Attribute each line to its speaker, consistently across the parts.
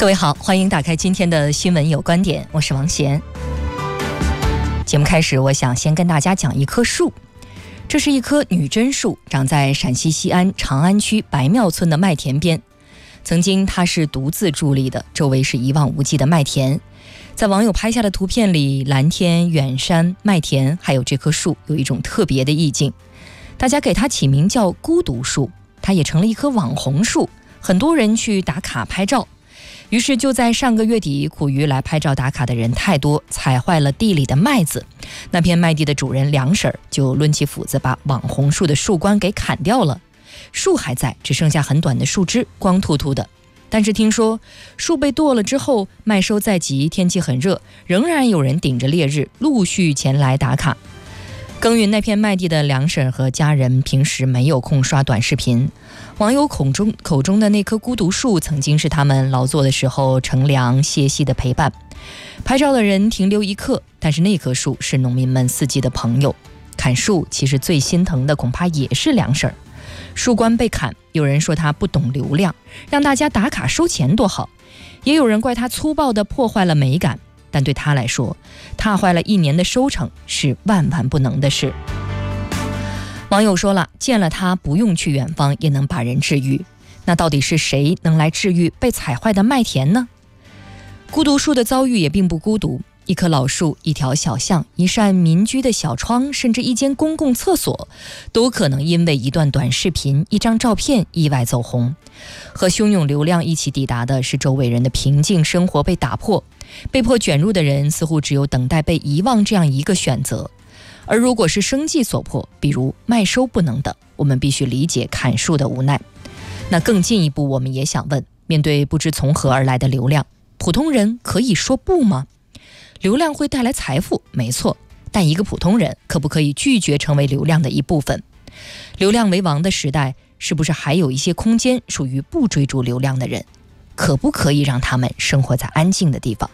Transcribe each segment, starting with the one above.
Speaker 1: 各位好，欢迎打开今天的新闻有观点，我是王贤。节目开始，我想先跟大家讲一棵树。这是一棵女贞树，长在陕西西安长安区白庙村的麦田边。曾经它是独自伫立的，周围是一望无际的麦田。在网友拍下的图片里，蓝天、远山、麦田，还有这棵树，有一种特别的意境。大家给它起名叫孤独树，它也成了一棵网红树，很多人去打卡拍照。于是就在上个月底，苦于来拍照打卡的人太多，踩坏了地里的麦子。那片麦地的主人梁婶就抡起斧子把网红树的树冠给砍掉了。树还在，只剩下很短的树枝，光秃秃的。但是听说树被剁了之后，麦收在即，天气很热，仍然有人顶着烈日陆续前来打卡。耕耘那片麦地的梁婶和家人平时没有空刷短视频，网友口中的那棵孤独树曾经是他们劳作的时候乘凉歇息的陪伴。拍照的人停留一刻，但是那棵树是农民们四季的朋友。砍树其实最心疼的恐怕也是梁婶。树冠被砍，有人说他不懂流量，让大家打卡收钱多好，也有人怪他粗暴地破坏了美感。但对他来说，踏坏了1年的收成是万万不能的事。网友说了，见了他不用去远方也能把人治愈。那到底是谁能来治愈被踩坏的麦田呢？孤独树的遭遇也并不孤独，一棵老树、一条小巷、一扇民居的小窗，甚至一间公共厕所，都可能因为一段短视频、一张照片意外走红。和汹涌流量一起抵达的是周围人的平静生活被打破，被迫卷入的人似乎只有等待被遗忘这样一个选择。而如果是生计所迫，比如麦收不能等，我们必须理解砍树的无奈。那更进一步，我们也想问，面对不知从何而来的流量，普通人可以说不吗？流量会带来财富，没错，但一个普通人可不可以拒绝成为流量的一部分？流量为王的时代，是不是还有一些空间属于不追逐流量的人？可不可以让他们生活在安静的地方？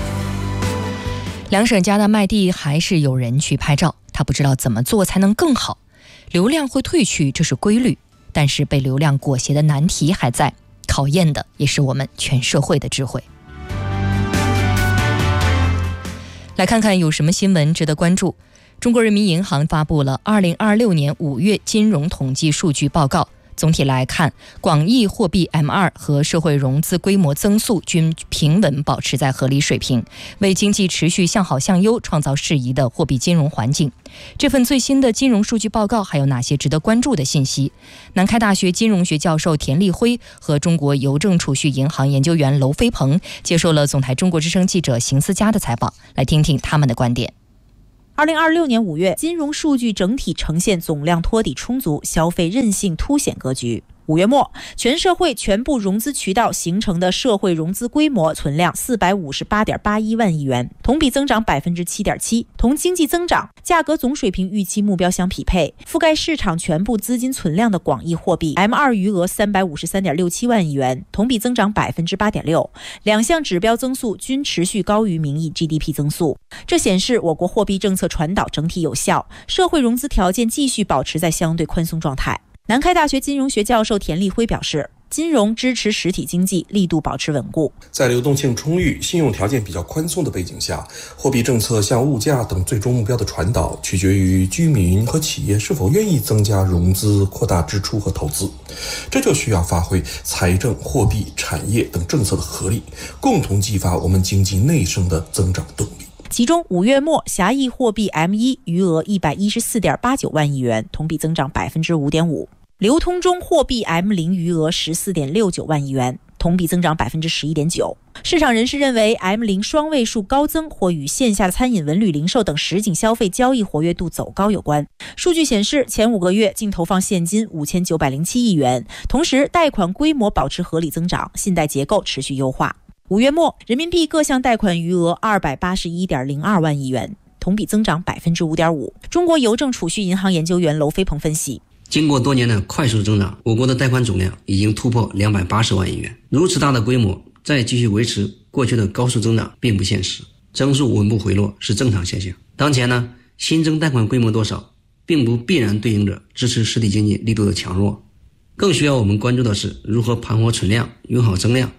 Speaker 1: 梁婶家的麦地还是有人去拍照，他不知道怎么做才能更好。流量会退去，这是规律，但是被流量裹挟的难题还在，考验的也是我们全社会的智慧。来看看有什么新闻值得关注。中国人民银行发布了2026年5月金融统计数据报告。总体来看，广义货币 M2 和社会融资规模增速均平稳保持在合理水平，为经济持续向好向优创造适宜的货币金融环境。这份最新的金融数据报告还有哪些值得关注的信息？南开大学金融学教授田立辉和中国邮政储蓄银行研究员娄飞鹏接受了总台中国之声记者邢思佳的采访，来听听他们的观点。
Speaker 2: 2026年5月，金融数据整体呈现总量托底充足、消费韧性凸显格局。5月末，全社会全部融资渠道形成的社会融资规模存量458.81万亿元，同比增长7.7%，同经济增长、价格总水平预期目标相匹配。覆盖市场全部资金存量的广义货币 M2 余额353.67万亿元，同比增长8.6%，两项指标增速均持续高于名义 GDP 增速。这显示我国货币政策传导整体有效，社会融资条件继续保持在相对宽松状态。南开大学金融学教授田立辉表示，金融支持实体经济力度保持稳固。
Speaker 3: 在流动性充裕、信用条件比较宽松的背景下，货币政策向物价等最终目标的传导，取决于居民和企业是否愿意增加融资、扩大支出和投资。这就需要发挥财政、货币、产业等政策的合力，共同激发我们经济内生的增长动力。
Speaker 2: 其中5月末狭义货币 M1 余额114.89万亿元，同比增长5.5%。流通中货币 M0 余额14.69万亿元，同比增长11.9%。市场人士认为 M0 双位数高增或与线下餐饮、文旅、零售等实景消费交易活跃度走高有关。数据显示，前5个月净投放现金5907亿元，同时贷款规模保持合理增长，信贷结构持续优化。5月末，人民币各项贷款余额281.02万亿元，同比增长5.5%。中国邮政储蓄银行研究员娄飞鹏分析，
Speaker 4: 经过多年的快速增长，我国的贷款总量已经突破280万亿元。如此大的规模，再继续维持过去的高速增长并不现实，增速稳步回落是正常现象。当前呢，新增贷款规模多少，并不必然对应着支持实体经济力度的强弱。更需要我们关注的是如何盘活存量，用好增量，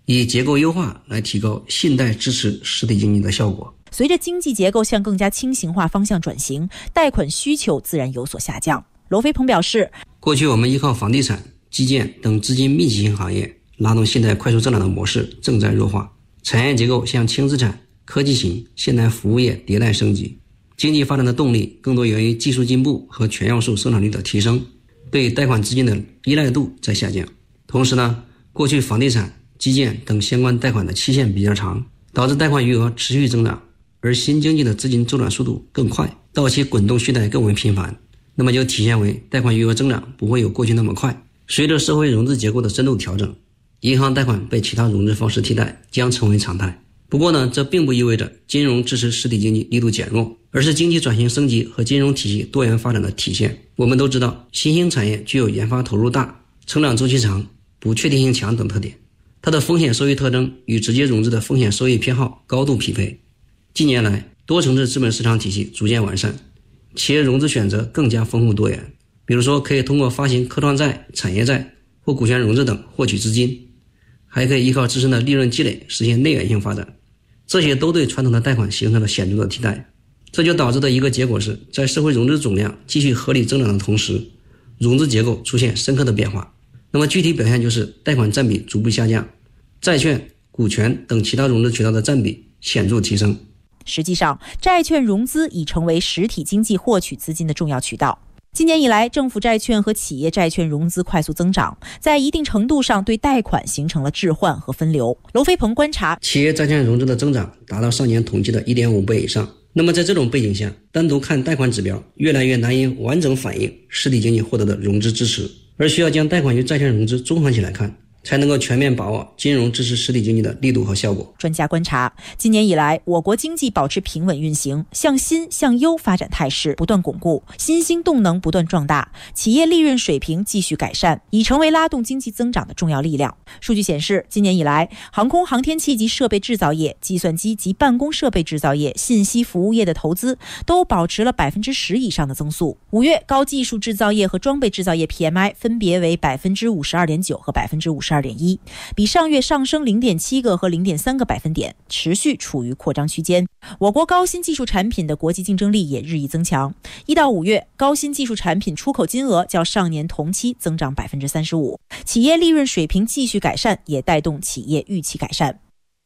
Speaker 4: 以结构优化来提高信贷支持实体经济的效果。
Speaker 2: 随着经济结构向更加轻型化方向转型，贷款需求自然有所下降。娄飞鹏表示，
Speaker 4: 过去我们依靠房地产、基建等资金密集型行业拉动信贷快速增长的模式正在弱化，产业结构向轻资产、科技型、现代服务业迭代升级，经济发展的动力更多源于技术进步和全要素生产率的提升，对贷款资金的依赖度在下降。同时呢，过去房地产、基建等相关贷款的期限比较长，导致贷款余额持续增长，而新经济的资金周转速度更快，到期滚动续贷更为频繁，那么就体现为贷款余额增长不会有过去那么快。随着社会融资结构的深度调整，银行贷款被其他融资方式替代将成为常态。不过呢，这并不意味着金融支持实体经济力度减弱，而是经济转型升级和金融体系多元发展的体现。我们都知道，新兴产业具有研发投入大、成长周期长、不确定性强等特点，它的风险收益特征与直接融资的风险收益偏好高度匹配。近年来，多层次资本市场体系逐渐完善，企业融资选择更加丰富多元，比如说可以通过发行科创债、产业债或股权融资等获取资金，还可以依靠自身的利润积累实现内源性发展，这些都对传统的贷款形成了显著的替代。这就导致的一个结果是，在社会融资总量继续合理增长的同时，融资结构出现深刻的变化。那么具体表现就是贷款占比逐步下降，债券、股权等其他融资渠道的占比显著提升。
Speaker 2: 实际上，债券融资已成为实体经济获取资金的重要渠道。今年以来，政府债券和企业债券融资快速增长，在一定程度上对贷款形成了置换和分流。娄飞鹏观察，
Speaker 4: 企业债券融资的增长达到上年同期的 1.5 倍以上。那么在这种背景下，单独看贷款指标越来越难以完整反映实体经济获得的融资支持，而需要将贷款与债券融资综合起来看，才能够全面把握金融支持实体经济的力度和效果。
Speaker 2: 专家观察，今年以来，我国经济保持平稳运行，向新向优发展态势不断巩固，新兴动能不断壮大，企业利润水平继续改善，已成为拉动经济增长的重要力量。数据显示，今年以来，航空航天器及设备制造业、计算机及办公设备制造业、信息服务业的投资都保持了 10% 以上的增速。5月，高技术制造业和装备制造业 PMI 分别为 52.9% 和 52.1%，比上月上升 0.7 个和 0.3 个百分点，持续处于扩张区间。我国高新技术产品的国际竞争力也日益增强。1到5月，高新技术产品出口金额较上年同期增长 35%， 企业利润水平继续改善，也带动企业预期改善。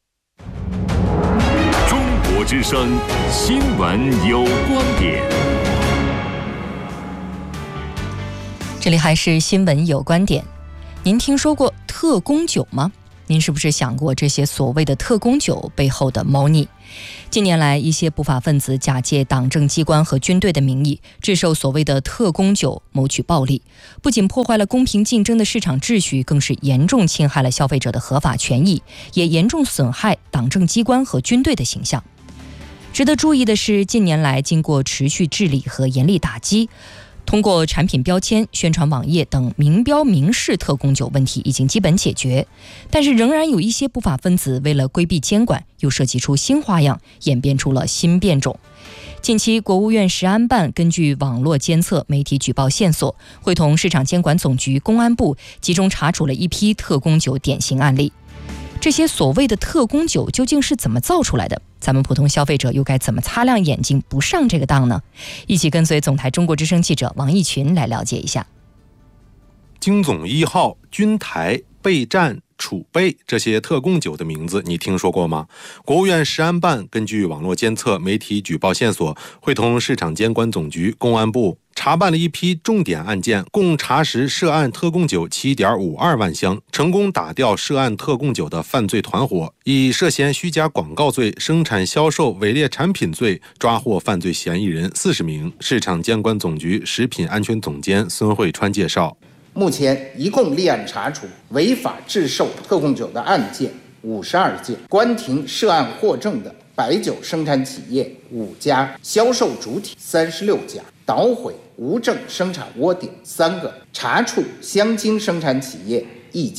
Speaker 5: 中国之声，新闻有观点。
Speaker 1: 这里还是新闻有观点。您听说过特供酒吗？您是不是想过这些所谓的特供酒背后的猫腻？近年来，一些不法分子假借党政机关和军队的名义，制售所谓的特供酒，谋取暴利，不仅破坏了公平竞争的市场秩序，更是严重侵害了消费者的合法权益，也严重损害党政机关和军队的形象。值得注意的是，近年来经过持续治理和严厉打击，通过产品标签、宣传网页等明标明示特供酒问题已经基本解决，但是仍然有一些不法分子为了规避监管，又设计出新花样，演变出了新变种。近期，国务院食安办根据网络监测、媒体举报线索，会同市场监管总局、公安部集中查处了一批特供酒典型案例。这些所谓的特供酒究竟是怎么造出来的？咱们普通消费者又该怎么擦亮眼睛不上这个当呢？一起跟随总台中国之声记者王义群来了解一下。
Speaker 6: 京总1号、君台、备战、储备这些特供酒的名字你听说过吗？国务院食安办根据网络监测、媒体举报线索，会同市场监管总局、公安部查办了一批重点案件，共查实涉案特供酒 7.52 万箱，成功打掉涉案特供酒的犯罪团伙，以涉嫌虚假广告罪、生产销售伪劣产品罪抓获犯罪嫌疑人40名。市场监管总局食品安全总监孙慧川介绍，
Speaker 7: 目前一共立案查处违法制售特供酒的案件52件，关停涉案获证的白酒生产企业5家，销售主体36家，捣毁无证生产窝点3个，查处香精生产企业1家，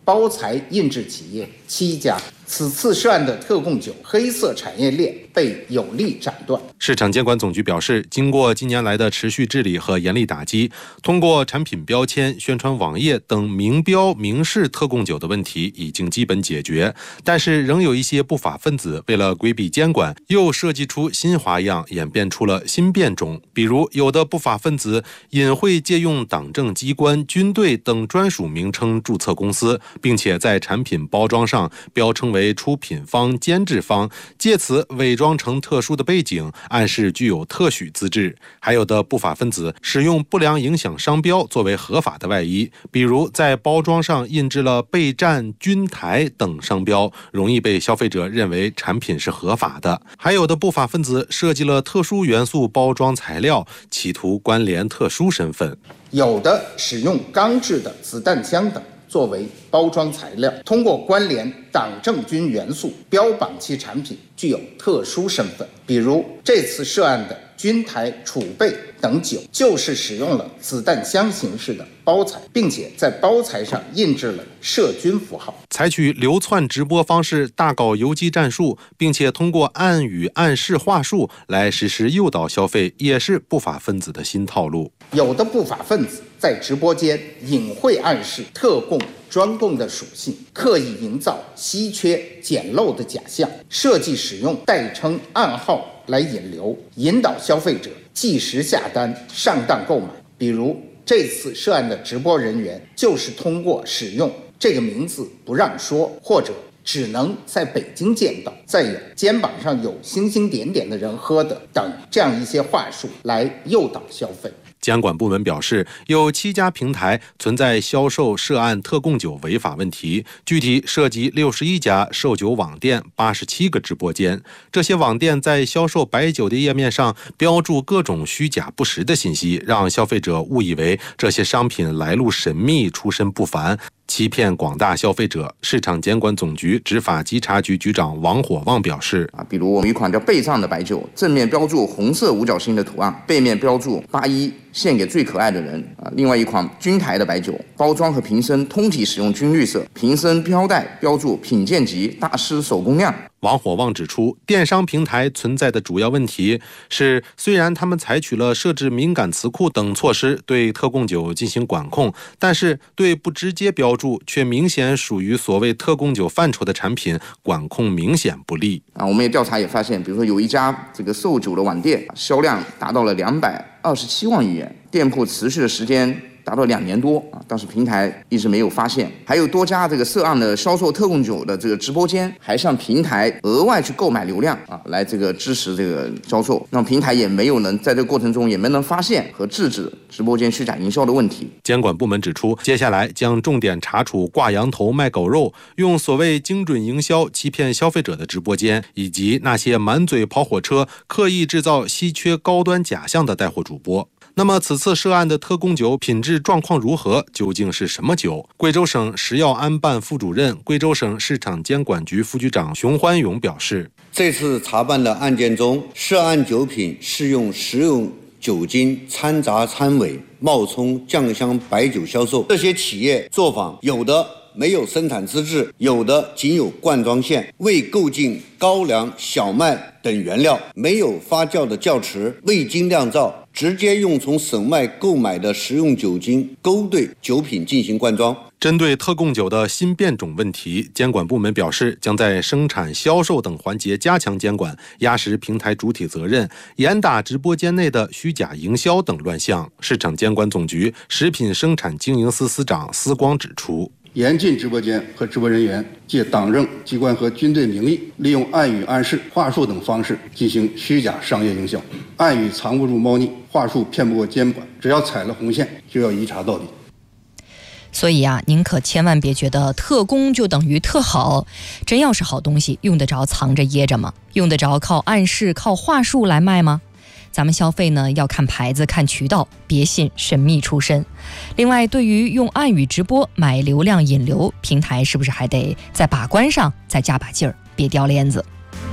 Speaker 7: 包材印制企业7家。此次涉案的特供酒黑色产业链被有力斩断。
Speaker 6: 市场监管总局表示，经过近年来的持续治理和严厉打击，通过产品标签、宣传网页等明标明示特供酒的问题已经基本解决，但是仍有一些不法分子为了规避监管，又设计出新花样，演变出了新变种。比如，有的不法分子隐晦借用党政机关、军队等专属名称注册公司，并且在产品包装上标称为出品方、监制方，借此伪装成特殊的背景，暗示具有特许资质。还有的不法分子使用不良影响商标作为合法的外衣，比如在包装上印制了备战、军台等商标，容易被消费者认为产品是合法的。还有的不法分子设计了特殊元素包装材料，企图关联特殊身份。
Speaker 7: 有的使用钢制的子弹枪等作为包装材料，通过关联党政军元素，标榜其产品具有特殊身份。比如这次涉案的军台、储备等酒，就是使用了子弹箱形式的包材，并且在包材上印制了涉军符号。
Speaker 6: 采取流窜直播方式大搞游击战术，并且通过暗语、暗示话术来实施诱导消费，也是不法分子的新套路。
Speaker 7: 有的不法分子在直播间隐晦暗示特供、专供的属性，刻意营造稀缺、简陋的假象，设计使用代称、暗号来引流，引导消费者即时下单、上当购买。比如这次涉案的直播人员就是通过使用这个名字不让说，或者只能在北京见到，再有肩膀上有星星点点的人喝的等这样一些话术来诱导消费。
Speaker 6: 监管部门表示，有7家平台存在销售涉案特供酒违法问题，具体涉及61家售酒网店、87个直播间。这些网店在销售白酒的页面上标注各种虚假不实的信息，让消费者误以为这些商品来路神秘、出身不凡，欺骗广大消费者。市场监管总局执法稽查局局长王火旺表示，
Speaker 8: 比如我们有一款叫备战的白酒，正面标注红色五角星的图案，背面标注81献给最可爱的人。另外一款军台的白酒，包装和瓶身通体使用军绿色，瓶身标带标注品鉴级大师手工酿。
Speaker 6: 王火旺指出，电商平台存在的主要问题是，虽然他们采取了设置敏感词库等措施对特供酒进行管控，但是对不直接标注却明显属于所谓特供酒范畴的产品，管控明显不力。
Speaker 8: 我们也调查也发现，比如说有一家这个售酒的网店，销量达到了227万亿元，店铺持续的时间达到2年多但是平台一直没有发现。还有多家这个涉案的销售特供酒的这个直播间，还向平台额外去购买流量来这个支持这个销售，让平台也没有能在这个过程中也没能发现和制止直播间虚假营销的问题。
Speaker 6: 监管部门指出，接下来将重点查处挂羊头卖狗肉，用所谓精准营销欺骗消费者的直播间，以及那些满嘴跑火车、刻意制造稀缺高端假象的带货主播。那么此次涉案的特供酒品质状况如何？究竟是什么酒？贵州省食药安办副主任、贵州省市场监管局副局长熊欢勇表示，
Speaker 9: 这次查办的案件中，涉案酒品是用食用酒精掺杂掺伪，冒充酱香白酒销售。这些企业作坊有的没有生产资质，有的仅有灌装线，未购进高粱、小麦等原料，没有发酵的窖池，未经酿造，直接用从省外购买的食用酒精勾兑酒品进行灌装。
Speaker 6: 针对特供酒的新变种问题，监管部门表示，将在生产、销售等环节加强监管，压实平台主体责任，严打直播间内的虚假营销等乱象。市场监管总局食品生产经营司司长司光指出，
Speaker 10: 严禁直播间和直播人员借党政机关和军队名义，利用暗语、暗示、话术等方式进行虚假商业营销。暗语藏不住猫腻，话术骗不过监管，只要踩了红线，就要一查到底。
Speaker 1: 所以您可千万别觉得特供就等于特好，真要是好东西，用得着藏着掖着吗？用得着靠暗示、靠话术来卖吗？咱们消费呢，要看牌子、看渠道，别信神秘出身。另外，对于用暗语直播买流量引流，平台是不是还得在把关上再加把劲儿，别掉链子。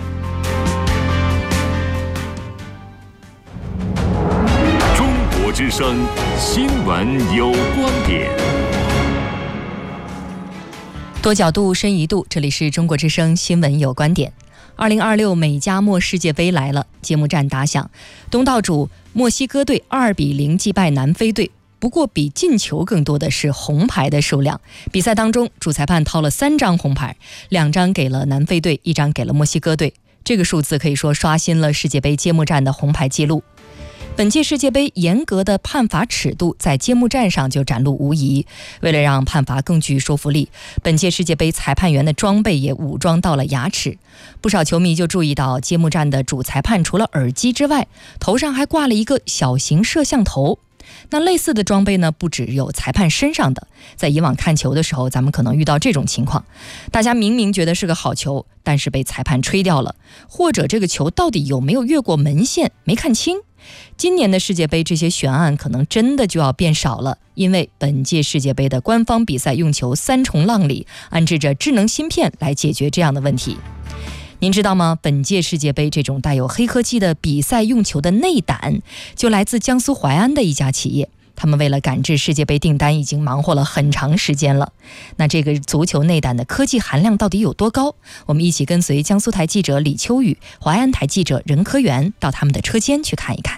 Speaker 5: 中国之声新闻有观点。
Speaker 1: 多角度深一度，这里是中国之声新闻有观点。2026美加墨世界杯来了，揭幕战打响，东道主墨西哥队2-0击败南非队。不过比进球更多的是红牌的数量。比赛当中，主裁判掏了3张红牌，2张给了南非队，1张给了墨西哥队。这个数字可以说刷新了世界杯揭幕战的红牌记录。本届世界杯严格的判罚尺度在揭幕战上就展露无遗。为了让判罚更具说服力，本届世界杯裁判员的装备也武装到了牙齿。不少球迷就注意到，揭幕战的主裁判除了耳机之外，头上还挂了一个小型摄像头。那类似的装备呢，不只有裁判身上的。在以往看球的时候，咱们可能遇到这种情况，大家明明觉得是个好球，但是被裁判吹掉了，或者这个球到底有没有越过门线没看清。今年的世界杯这些悬案可能真的就要变少了，因为本届世界杯的官方比赛用球3重浪里安置着智能芯片来解决这样的问题。您知道吗？本届世界杯这种带有黑科技的比赛用球的内胆就来自江苏淮安的一家企业，他们为了赶制世界杯订单已经忙活了很长时间了。那这个足球内胆的科技含量到底有多高？我们一起跟随江苏台记者李秋雨、淮安台记者任科元到他们的车间去看一看。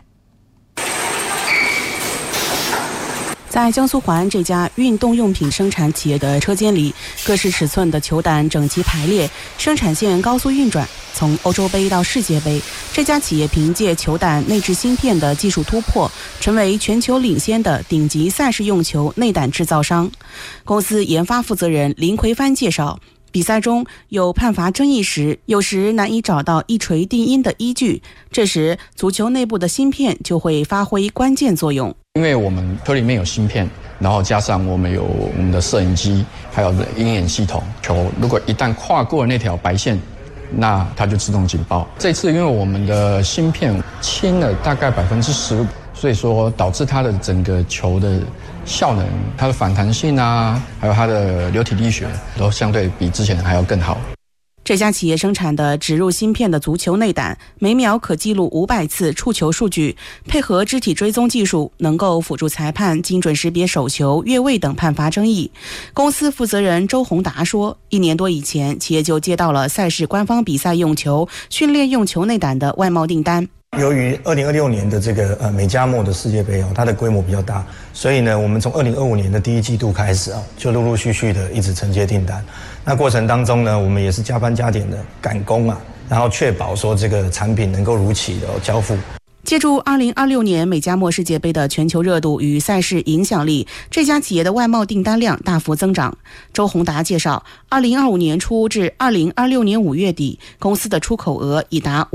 Speaker 11: 在江苏淮安这家运动用品生产企业的车间里，各式尺寸的球胆整齐排列，生产线高速运转。从欧洲杯到世界杯，这家企业凭借球胆内置芯片的技术突破，成为全球领先的顶级赛事用球内胆制造商。公司研发负责人林奎帆介绍，比赛中有判罚争议时，有时难以找到一锤定音的依据，这时足球内部的芯片就会发挥关键作用。
Speaker 12: 因为我们车里面有芯片，然后加上我们有我们的摄影机，还有鹰眼系统，球如果一旦跨过那条白线，那它就自动警报。这次因为我们的芯片轻了大概15%，所以说导致它的整个球的效能、它的反弹性啊，还有它的流体力学都相对比之前还要更好。
Speaker 11: 这家企业生产的植入芯片的足球内胆，每秒可记录500次触球数据，配合肢体追踪技术，能够辅助裁判精准识别手球、越位等判罚争议。公司负责人周宏达说，1年多以前，企业就接到了赛事官方比赛用球、训练用球内胆的外贸订单。
Speaker 13: 由于2026年的这个美加墨的世界杯它的规模比较大，所以呢，我们从2025年的第1季度开始就陆陆续续的一直承接订单。那过程当中呢，我们也是加班加点的赶工然后确保说这个产品能够如期的交付。
Speaker 11: 借助2026年美加墨世界杯的全球热度与赛事影响力，这家企业的外贸订单量大幅增长。周宏达介绍，2025年初至2026年5月底，公司的出口额已达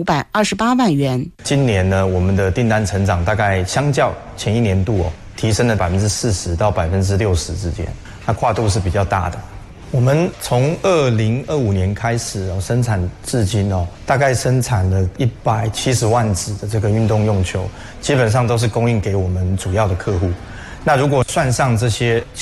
Speaker 11: 5528万元。
Speaker 13: 今年呢，我们的订单成长大概相较前一年度提升了40%到60%之间，它跨度是比较大的。我们从2025年开始生产至今大概生产了170万只的这个运动用球，基本上都是供应给我们主要的客户。那如果算上这些